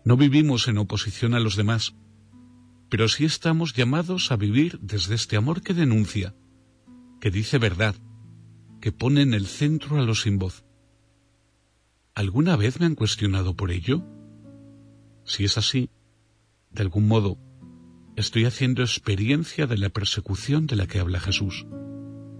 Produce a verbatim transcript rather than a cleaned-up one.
No vivimos en oposición a los demás, pero sí estamos llamados a vivir desde este amor que denuncia, que dice verdad, que pone en el centro a los sin voz. ¿Alguna vez me han cuestionado por ello? Si es así, de algún modo, estoy haciendo experiencia de la persecución de la que habla Jesús.